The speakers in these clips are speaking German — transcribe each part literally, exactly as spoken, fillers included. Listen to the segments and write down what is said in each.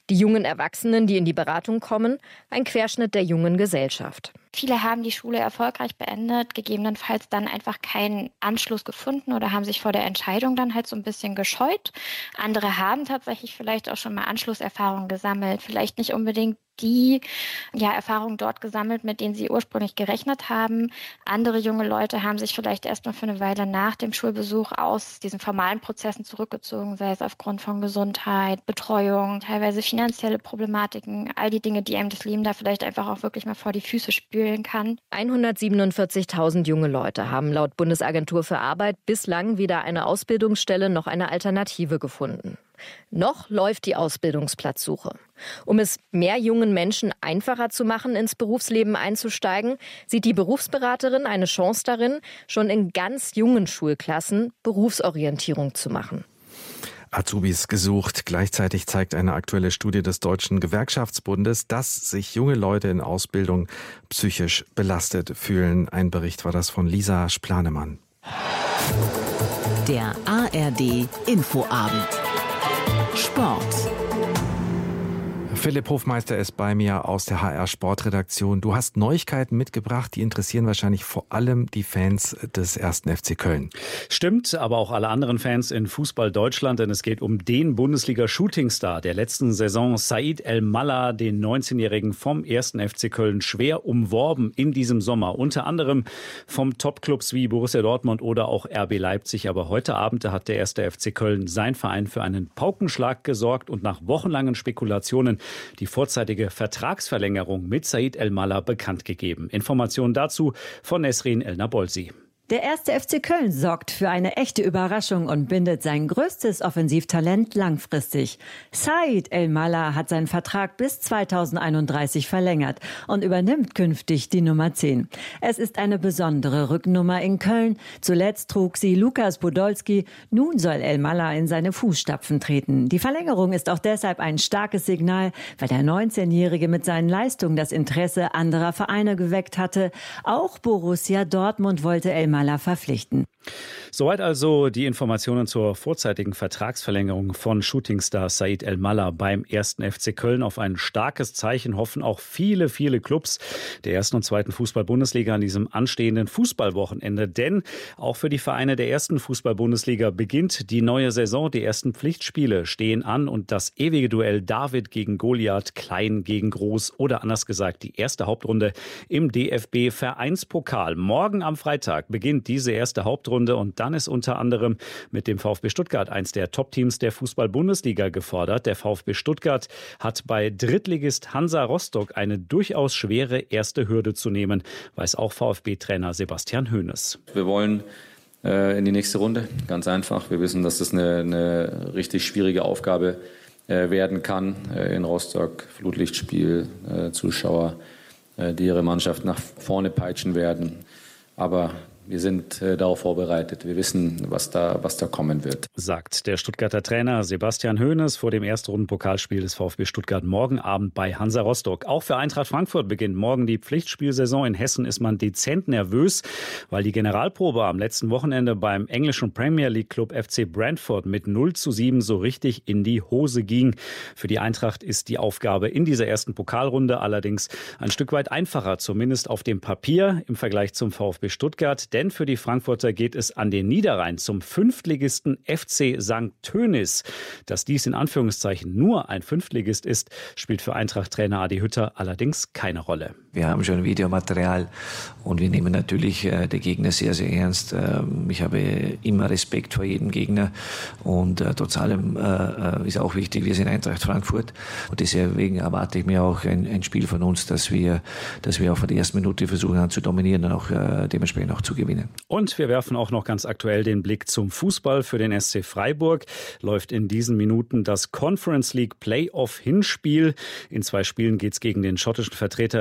Die jungen Erwachsenen, die in die Beratung kommen, ein Querschnitt der jungen Gesellschaft. Viele haben die Schule erfolgreich beendet, gegebenenfalls dann einfach keinen Anschluss gefunden oder haben sich vor der Entscheidung dann halt so ein bisschen gescheut. Andere haben tatsächlich vielleicht auch schon mal Anschlusserfahrungen gesammelt, vielleicht nicht unbedingt die ja, Erfahrungen dort gesammelt, mit denen sie ursprünglich gerechnet haben. Andere junge Leute haben sich vielleicht erst mal für eine Weile nach dem Schulbesuch aus diesen formalen Prozessen zurückgezogen, sei es aufgrund von Gesundheit, Betreuung, teilweise finanzielle Problematiken, all die Dinge, die einem das Leben da vielleicht einfach auch wirklich mal vor die Füße spülen kann. hundertsiebenundvierzigtausend junge Leute haben laut Bundesagentur für Arbeit bislang weder eine Ausbildungsstelle noch eine Alternative gefunden. Noch läuft die Ausbildungsplatzsuche. Um es mehr jungen Menschen einfacher zu machen, ins Berufsleben einzusteigen, sieht die Berufsberaterin eine Chance darin, schon in ganz jungen Schulklassen Berufsorientierung zu machen. Azubis gesucht. Gleichzeitig zeigt eine aktuelle Studie des Deutschen Gewerkschaftsbundes, dass sich junge Leute in Ausbildung psychisch belastet fühlen. Ein Bericht war das von Lisa Splanemann. Der A R D Infoabend. Sport. Philipp Hofmeister ist bei mir aus der H R Sportredaktion. Du hast Neuigkeiten mitgebracht, die interessieren wahrscheinlich vor allem die Fans des ersten F C Köln. Stimmt, aber auch alle anderen Fans in Fußball Deutschland, denn es geht um den Bundesliga-Shootingstar der letzten Saison, Said El-Mallah, den neunzehnjährigen vom ersten F C Köln, schwer umworben in diesem Sommer. Unter anderem vom Top-Clubs wie Borussia Dortmund oder auch R B Leipzig. Aber heute Abend hat der erste F C Köln, sein Verein, für einen Paukenschlag gesorgt und nach wochenlangen Spekulationen die vorzeitige Vertragsverlängerung mit Said El-Mallah bekannt gegeben. Informationen dazu von Nesrin El-Nabolsi. Der erste F C Köln sorgt für eine echte Überraschung und bindet sein größtes Offensivtalent langfristig. Said El-Mallah hat seinen Vertrag bis zweitausendeinunddreißig verlängert und übernimmt künftig die Nummer zehn. Es ist eine besondere Rückennummer in Köln. Zuletzt trug sie Lukas Podolski. Nun soll El-Mallah in seine Fußstapfen treten. Die Verlängerung ist auch deshalb ein starkes Signal, weil der neunzehnjährige mit seinen Leistungen das Interesse anderer Vereine geweckt hatte. Auch Borussia Dortmund wollte El-Mallah verpflichten. Soweit also die Informationen zur vorzeitigen Vertragsverlängerung von Shootingstar Said El-Mallah beim ersten F C Köln. Auf ein starkes Zeichen hoffen auch viele, viele Clubs der ersten und zweiten Fußball-Bundesliga an diesem anstehenden Fußballwochenende. Denn auch für die Vereine der ersten Fußball-Bundesliga beginnt die neue Saison. Die ersten Pflichtspiele stehen an und das ewige Duell David gegen Goliath, Klein gegen Groß oder anders gesagt die erste Hauptrunde im D F B-Vereinspokal. Morgen am Freitag beginnt diese erste Hauptrunde und dann ist unter anderem mit dem VfB Stuttgart eins der Top-Teams der Fußball-Bundesliga gefordert. Der VfB Stuttgart hat bei Drittligist Hansa Rostock eine durchaus schwere erste Hürde zu nehmen, weiß auch VfB-Trainer Sebastian Hoeneß. Wir wollen äh, in die nächste Runde, ganz einfach. Wir wissen, dass das eine, eine richtig schwierige Aufgabe äh, werden kann. Äh, in Rostock Flutlichtspiel, äh, Zuschauer, äh, die ihre Mannschaft nach vorne peitschen werden. Aber wir sind äh, darauf vorbereitet. Wir wissen, was da, was da kommen wird. Sagt der Stuttgarter Trainer Sebastian Hoeneß vor dem Erstrundenpokalspiel des VfB Stuttgart morgen Abend bei Hansa Rostock. Auch für Eintracht Frankfurt beginnt morgen die Pflichtspielsaison. In Hessen ist man dezent nervös, weil die Generalprobe am letzten Wochenende beim englischen Premier League Club F C Brentford mit null zu sieben so richtig in die Hose ging. Für die Eintracht ist die Aufgabe in dieser ersten Pokalrunde allerdings ein Stück weit einfacher, zumindest auf dem Papier im Vergleich zum VfB Stuttgart. Denn für die Frankfurter geht es an den Niederrhein zum Fünftligisten F C Sankt Tönis. Dass dies in Anführungszeichen nur ein Fünftligist ist, spielt für Eintracht-Trainer Adi Hütter allerdings keine Rolle. Wir haben schon Videomaterial und wir nehmen natürlich äh, die Gegner sehr, sehr ernst. Ähm, ich habe immer Respekt vor jedem Gegner und äh, trotz allem äh, ist auch wichtig, wir sind Eintracht Frankfurt und deswegen erwarte ich mir auch ein, ein Spiel von uns, dass wir, dass wir auch von der ersten Minute versuchen an zu dominieren und auch äh, dementsprechend auch zu gewinnen. Und wir werfen auch noch ganz aktuell den Blick zum Fußball. Für den S C Freiburg läuft in diesen Minuten das Conference League Playoff-Hinspiel. In zwei Spielen geht es gegen den schottischen Vertreter, den F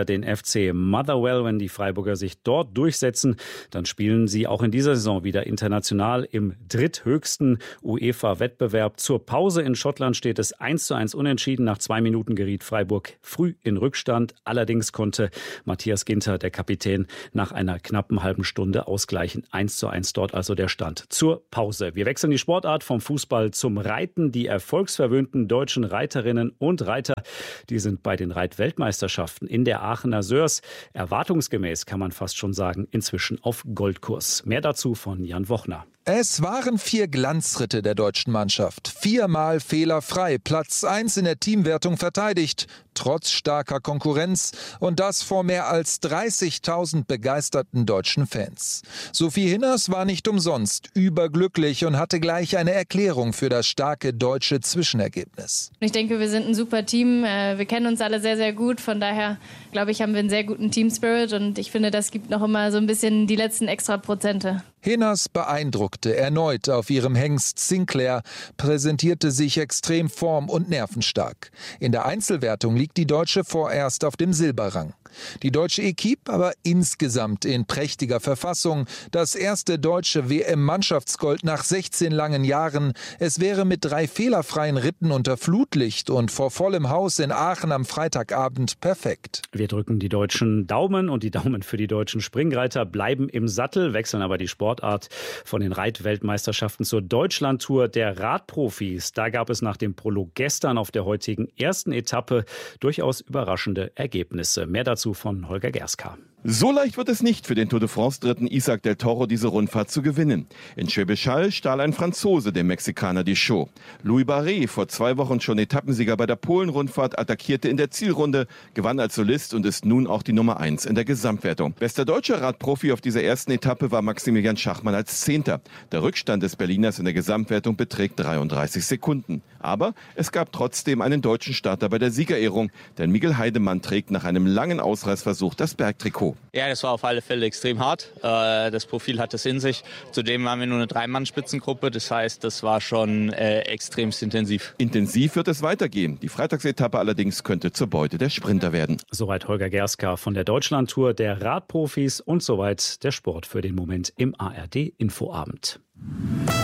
C Motherwell. Wenn die Freiburger sich dort durchsetzen, dann spielen sie auch in dieser Saison wieder international im dritthöchsten UEFA-Wettbewerb. Zur Pause in Schottland steht es eins zu eins unentschieden. Nach zwei Minuten geriet Freiburg früh in Rückstand. Allerdings konnte Matthias Ginter, der Kapitän, nach einer knappen halben Stunde ausgleichen. eins zu eins dort also der Stand zur Pause. Wir wechseln die Sportart vom Fußball zum Reiten. Die erfolgsverwöhnten deutschen Reiterinnen und Reiter, die sind bei den Reitweltmeisterschaften in der Aachener Sörs erwartungsgemäß, kann man fast schon sagen, inzwischen auf Goldkurs. Mehr dazu von Jan Wochner. Es waren vier Glanzritte der deutschen Mannschaft. Viermal fehlerfrei. Platz eins in der Teamwertung verteidigt. Trotz starker Konkurrenz. Und das vor mehr als dreißigtausend begeisterten deutschen Fans. Sophie Hinners war nicht umsonst überglücklich und hatte gleich eine Erklärung für das starke deutsche Zwischenergebnis. Ich denke, wir sind ein super Team. Wir kennen uns alle sehr, sehr gut. Von daher, glaube ich, haben wir einen sehr guten Teamspirit. Und ich finde, das gibt noch immer so ein bisschen die letzten extra Prozente. Hinners beeindruckte erneut auf ihrem Hengst Sinclair, präsentierte sich extrem form- und nervenstark. In der Einzelwertung liegt die Deutsche vorerst auf dem Silberrang. Die deutsche Equipe aber insgesamt in prächtiger Verfassung. Das erste deutsche W M-Mannschaftsgold nach sechzehn langen Jahren. Es wäre mit drei fehlerfreien Ritten unter Flutlicht und vor vollem Haus in Aachen am Freitagabend perfekt. Wir drücken die deutschen Daumen und die Daumen für die deutschen Springreiter bleiben im Sattel, wechseln aber die Sportart von den Reitweltmeisterschaften zur Deutschlandtour der Radprofis. Da gab es nach dem Prolog gestern auf der heutigen ersten Etappe durchaus überraschende Ergebnisse. Mehr dazu von Holger Gerska. So leicht wird es nicht für den Tour de France-Dritten Isaac del Toro, diese Rundfahrt zu gewinnen. In Schwäbisch Hall stahl ein Franzose dem Mexikaner die Show. Louis Barret, vor zwei Wochen schon Etappensieger bei der Polen-Rundfahrt, attackierte in der Zielrunde, gewann als Solist und ist nun auch die Nummer eins in der Gesamtwertung. Bester deutscher Radprofi auf dieser ersten Etappe war Maximilian Schachmann als Zehnter. Der Rückstand des Berliners in der Gesamtwertung beträgt dreiunddreißig Sekunden. Aber es gab trotzdem einen deutschen Starter bei der Siegerehrung, denn Miguel Heidemann trägt nach einem langen Ausreißversuch das Bergtrikot. Ja, das war auf alle Fälle extrem hart. Das Profil hat es in sich. Zudem waren wir nur eine Drei-Mann-Spitzengruppe. Das heißt, das war schon äh, extremst intensiv. Intensiv wird es weitergehen. Die Freitagsetappe allerdings könnte zur Beute der Sprinter werden. Soweit Holger Gerska von der Deutschlandtour der Radprofis und soweit der Sport für den Moment im A R D Infoabend.